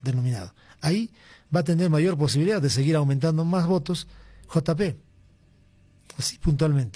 denominado. Ahí va a tener mayor posibilidad de seguir aumentando más votos JP, así puntualmente.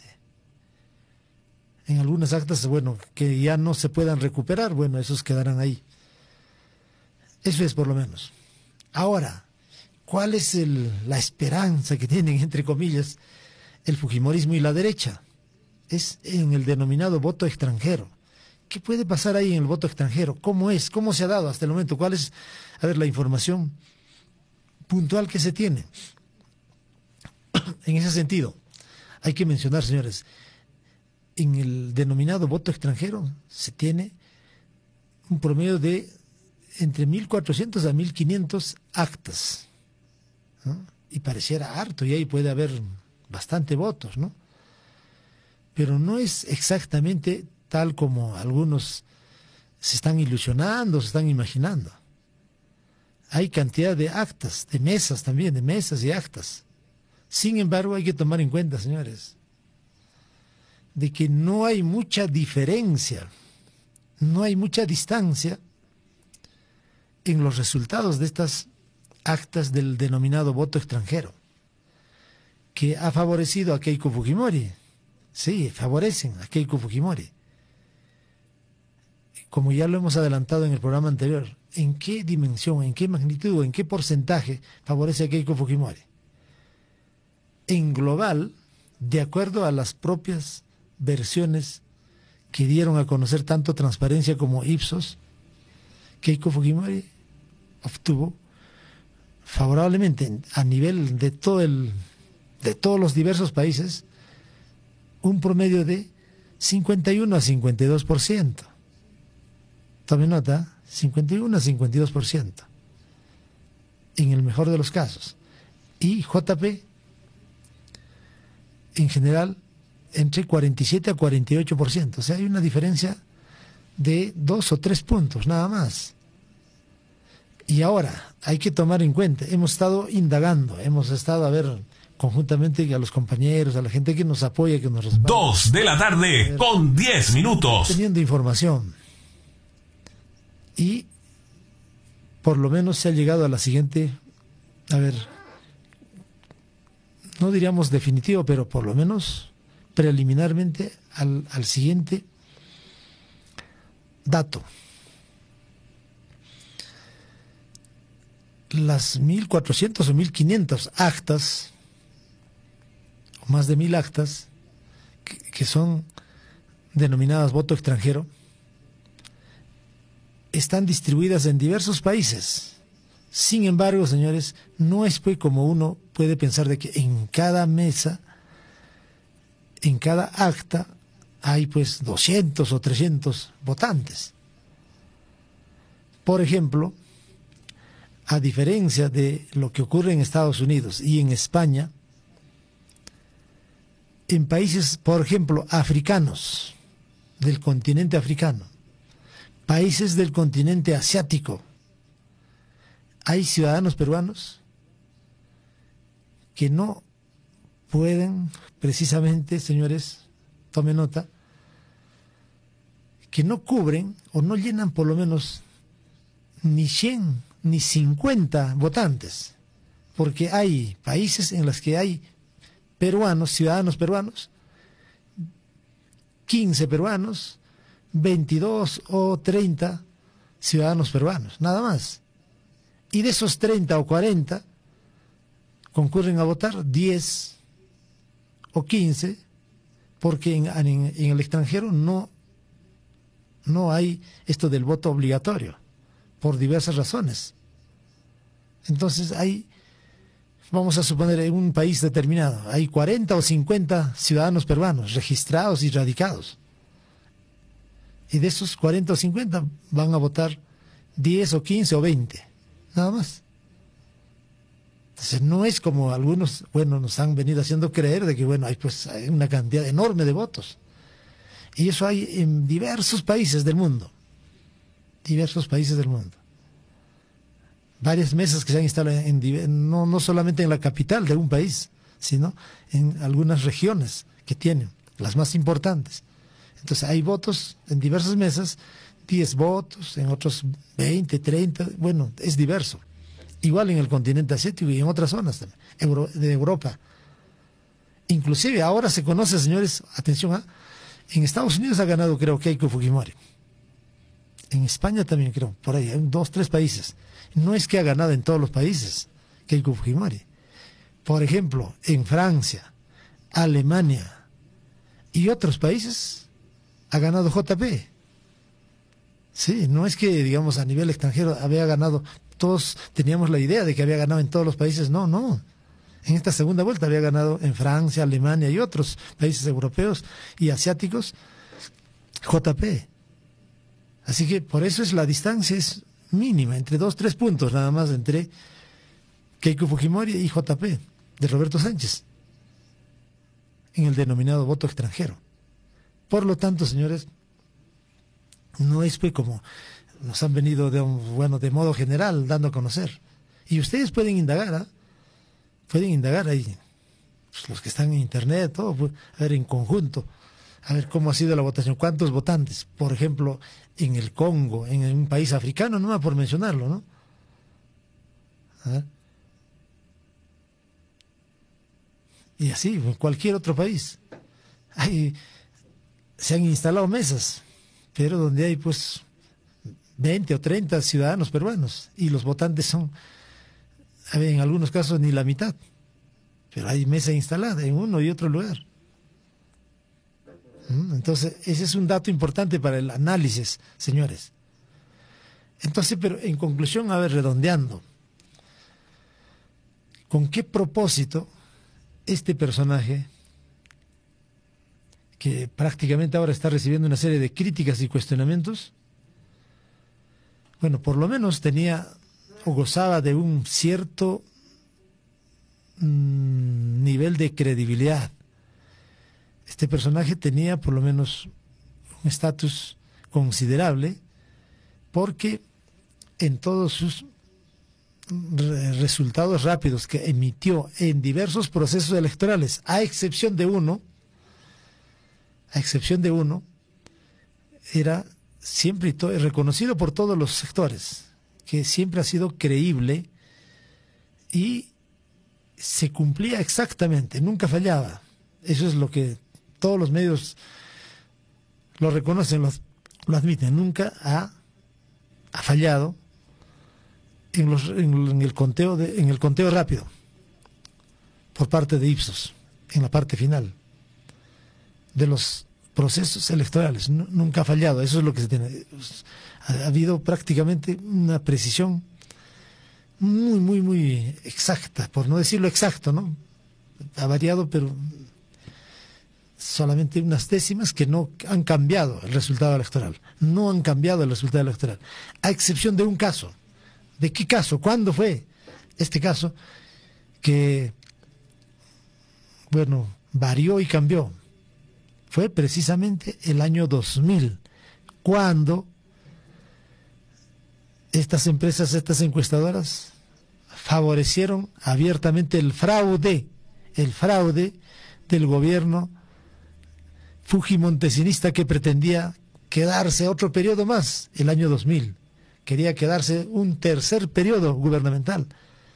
En algunas actas, bueno, que ya no se puedan recuperar, bueno, esos quedarán ahí. Eso es por lo menos. Ahora, ¿cuál es la esperanza que tienen, entre comillas, el fujimorismo y la derecha? Es en el denominado voto extranjero. ¿Qué puede pasar ahí en el voto extranjero? ¿Cómo es? ¿Cómo se ha dado hasta el momento? ¿Cuál es, a ver, la información puntual que se tiene? En ese sentido, hay que mencionar, señores, en el denominado voto extranjero se tiene un promedio de entre 1.400 a 1.500 actas, ¿no? Y pareciera harto, y ahí puede haber bastante votos, ¿no? Pero no es exactamente tal como algunos se están ilusionando, se están imaginando. Hay cantidad de actas, de mesas también, de mesas y actas. Sin embargo, hay que tomar en cuenta, señores, de que no hay mucha diferencia, no hay mucha distancia en los resultados de estas actas del denominado voto extranjero, que ha favorecido a Keiko Fujimori. Sí, favorecen a Keiko Fujimori. Como ya lo hemos adelantado en el programa anterior, ¿en qué dimensión, en qué magnitud, en qué porcentaje favorece a Keiko Fujimori? En global, de acuerdo a las propias versiones que dieron a conocer tanto Transparencia como Ipsos, Keiko Fujimori obtuvo favorablemente a nivel de todos los diversos países un promedio de 51 a 52%. Tome nota, 51 a 52%, en el mejor de los casos. Y JP, en general, entre 47 a 48%. O sea, hay una diferencia de 2 o 3 puntos, nada más. Y ahora, hay que tomar en cuenta, hemos estado indagando, hemos estado a ver conjuntamente a los compañeros, a la gente que nos apoya, que nos respalda. 2 de la tarde con 10 minutos. Teniendo información. Y por lo menos se ha llegado a la siguiente, a ver, no diríamos definitivo, pero por lo menos preliminarmente al siguiente dato. Las 1.400 o 1.500 actas, o más de 1.000 actas, que son denominadas voto extranjero, están distribuidas en diversos países. Sin embargo, señores, no es pues como uno puede pensar de que en cada mesa, en cada acta, hay pues 200 o 300 votantes. Por ejemplo, a diferencia de lo que ocurre en Estados Unidos y en España, en países, por ejemplo, africanos, del continente africano, países del continente asiático, hay ciudadanos peruanos que no pueden, precisamente, señores, tomen nota, que no cubren o no llenan por lo menos ni 100 ni 50 votantes, porque hay países en los que hay peruanos, ciudadanos peruanos, 15 peruanos, 22 o 30 ciudadanos peruanos, nada más. Y de esos 30 o 40 concurren a votar 10 o 15, porque en el extranjero no hay esto del voto obligatorio, por diversas razones. Entonces hay, vamos a suponer, en un país determinado, hay 40 o 50 ciudadanos peruanos registrados y radicados. Y de esos 40 o 50 van a votar 10 o 15 o 20, nada más. Entonces no es como algunos, bueno, nos han venido haciendo creer de que, bueno, hay una cantidad enorme de votos. Y eso hay en diversos países del mundo. Diversos países del mundo. Varias mesas que se han instalado no solamente en la capital de un país, sino en algunas regiones que tienen, las más importantes. Entonces hay votos en diversas mesas 10 votos, en otros 20, 30, bueno, es diverso. Igual en el continente asiático y en otras zonas también, de Europa. Inclusive ahora se conoce, señores, atención, en Estados Unidos ha ganado, creo, Keiko Fujimori. En España también, creo, por ahí, en 2, 3 países. No es que ha ganado en todos los países Keiko Fujimori. Por ejemplo, en Francia, Alemania y otros países ha ganado JP. Sí, no es que, digamos, a nivel extranjero había ganado, todos teníamos la idea de que había ganado en todos los países. No, no. En esta segunda vuelta había ganado en Francia, Alemania y otros países europeos y asiáticos JP. Así que por eso la distancia es mínima, entre 2, 3 puntos nada más entre Keiko Fujimori y JP de Roberto Sánchez en el denominado voto extranjero. Por lo tanto, señores, no es pues como nos han venido de modo general dando a conocer. Y ustedes pueden indagar, pueden indagar ahí, pues, los que están en internet, todo, pues, a ver en conjunto, a ver cómo ha sido la votación, cuántos votantes, por ejemplo, en el Congo, en un país africano, no más por mencionarlo, ¿no? Y así, en cualquier otro país. Se han instalado mesas, pero donde hay pues 20 o 30 ciudadanos peruanos, y los votantes son, en algunos casos, ni la mitad. Pero hay mesa instalada en uno y otro lugar. Entonces, ese es un dato importante para el análisis, señores. Entonces, pero en conclusión, a ver, redondeando, ¿con qué propósito este personaje, que prácticamente ahora está recibiendo una serie de críticas y cuestionamientos, bueno, por lo menos tenía o gozaba de un cierto nivel de credibilidad? Este personaje tenía por lo menos un estatus considerable, porque en todos sus resultados rápidos que emitió en diversos procesos electorales, a excepción de uno, era siempre reconocido por todos los sectores, que siempre ha sido creíble y se cumplía exactamente, nunca fallaba. Eso es lo que todos los medios lo reconocen, lo admiten. Nunca ha fallado en el conteo rápido por parte de Ipsos, en la parte final de los procesos electorales. Nunca ha fallado. Eso es lo que se tiene. Ha habido prácticamente una precisión muy, muy, muy exacta, por no decirlo exacto, ¿no? Ha variado, pero solamente unas décimas que no han cambiado el resultado electoral. No han cambiado el resultado electoral, a excepción de un caso. ¿De qué caso? ¿Cuándo fue este caso? Que, bueno, varió y cambió. Fue precisamente el año 2000, cuando estas empresas, estas encuestadoras, favorecieron abiertamente el fraude del gobierno fujimontesinista, que pretendía quedarse otro periodo más, el año 2000. Quería quedarse un tercer periodo gubernamental.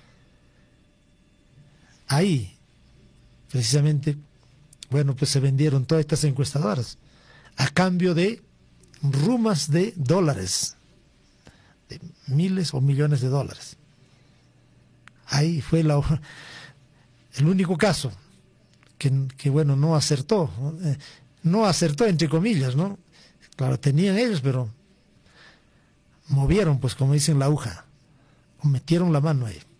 Ahí, precisamente, bueno, pues se vendieron todas estas encuestadoras a cambio de rumas de dólares, de miles o millones de dólares. Ahí fue el único caso que bueno, no acertó entre comillas, ¿no? Claro, tenían ellos, pero movieron, pues como dicen, la aguja, o metieron la mano ahí.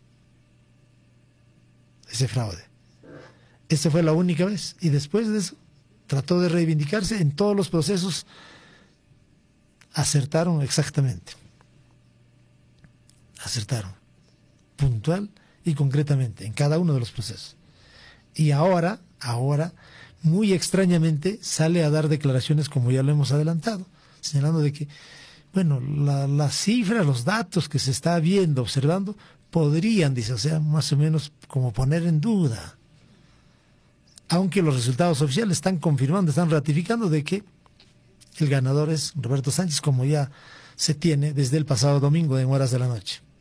Ese fraude. Esa fue la única vez, y después de eso trató de reivindicarse en todos los procesos. Acertaron exactamente. Acertaron, puntual y concretamente, en cada uno de los procesos. Y ahora, muy extrañamente, sale a dar declaraciones, como ya lo hemos adelantado, señalando de que, bueno, las cifras, los datos que se está viendo, observando, podrían, dice, o sea, más o menos como poner en duda, aunque los resultados oficiales están confirmando, están ratificando de que el ganador es Roberto Sánchez, como ya se tiene desde el pasado domingo en horas de la noche.